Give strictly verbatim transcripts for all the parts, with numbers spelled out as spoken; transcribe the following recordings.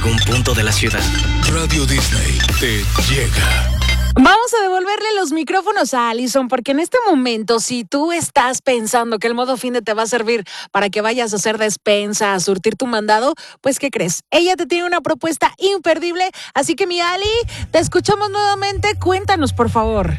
algún punto de la ciudad. Radio Disney te llega. Vamos a devolverle los micrófonos a Alison, porque en este momento, si tú estás pensando que el modo finde te va a servir para que vayas a hacer despensa, a surtir tu mandado, pues ¿qué crees? Ella te tiene una propuesta imperdible, así que mi Ali, te escuchamos nuevamente, cuéntanos por favor.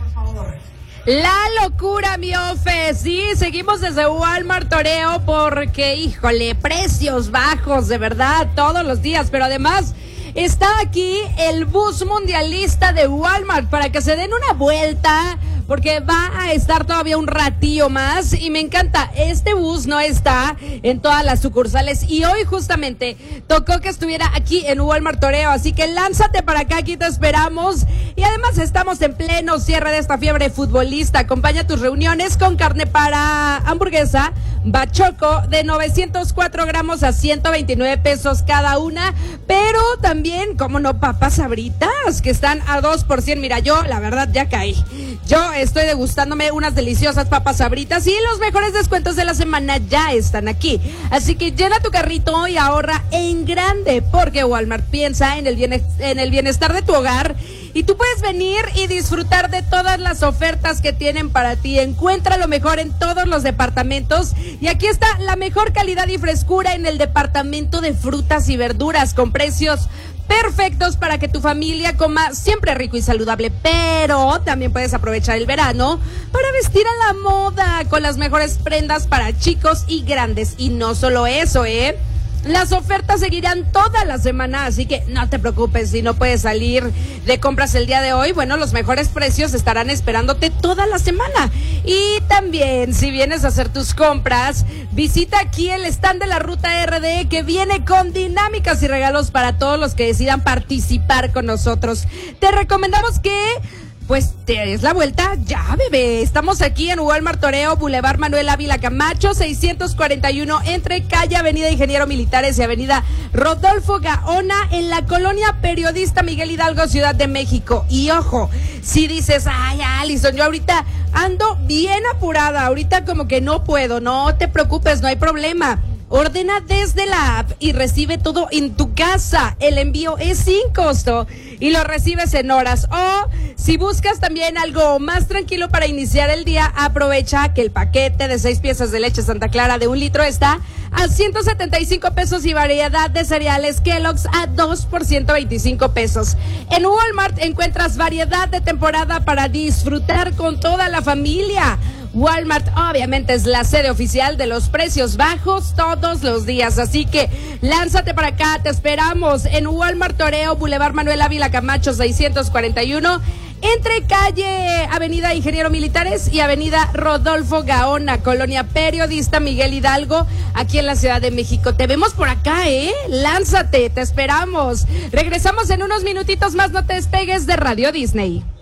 La locura, mi Ofe. Sí, seguimos desde Walmart Toreo porque, híjole, precios bajos, de verdad, todos los días, pero además está aquí el bus mundialista de Walmart para que se den una vuelta, porque va a estar todavía un ratillo más y me encanta. Este bus no está en todas las sucursales y hoy justamente tocó que estuviera aquí en Walmart Toreo, así que lánzate para acá, aquí te esperamos. Y además estamos en pleno cierre de esta fiebre futbolista. Acompaña tus reuniones con carne para hamburguesa Bachoco de novecientos cuatro gramos a ciento veintinueve pesos cada una, pero también, cómo no, papas Sabritas que están a dos por cien. Mira, yo la verdad ya caí. Yo estoy degustándome unas deliciosas papas Sabritas y los mejores descuentos de la semana ya están aquí. Así que llena tu carrito y ahorra en grande, porque Walmart piensa en el bien, en el bienestar de tu hogar. Y tú puedes venir y disfrutar de todas las ofertas que tienen para ti. Encuentra lo mejor en todos los departamentos. Y aquí está la mejor calidad y frescura en el departamento de frutas y verduras, con precios perfectos para que tu familia coma siempre rico y saludable. Pero también puedes aprovechar el verano para vestir a la moda con las mejores prendas para chicos y grandes. Y no solo eso, ¿eh? Las ofertas seguirán toda la semana, así que no te preocupes si no puedes salir de compras el día de hoy. Bueno, los mejores precios estarán esperándote toda la semana. Y también, si vienes a hacer tus compras, visita aquí el stand de la Ruta R D, que viene con dinámicas y regalos para todos los que decidan participar con nosotros. Te recomendamos que pues te des la vuelta ya, bebé. Estamos aquí en Walmart Toreo, Boulevard Manuel Ávila Camacho, seiscientos cuarenta y uno, entre calle Avenida Ingeniero Militares y Avenida Rodolfo Gaona, en la colonia Periodista Miguel Hidalgo, Ciudad de México. Y ojo, si dices, ay, Alison, yo ahorita ando bien apurada, ahorita como que no puedo, no te preocupes, no hay problema. Ordena desde la app y recibe todo en tu casa. El envío es sin costo y lo recibes en horas. O si buscas también algo más tranquilo para iniciar el día, aprovecha que el paquete de seis piezas de leche Santa Clara de un litro está a ciento setenta y cinco pesos y variedad de cereales Kellogg's a dos por ciento veinticinco pesos. En Walmart encuentras variedad de temporada para disfrutar con toda la familia. Walmart obviamente es la sede oficial de los precios bajos todos los días, así que lánzate para acá, te esperamos en Walmart Toreo, Boulevard Manuel Ávila Camacho, seiscientos cuarenta y uno, entre calle Avenida Ingeniero Militares y Avenida Rodolfo Gaona, colonia Periodista Miguel Hidalgo, aquí en la Ciudad de México. Te vemos por acá, ¿eh? Lánzate, te esperamos. Regresamos en unos minutitos más, no te despegues de Radio Disney.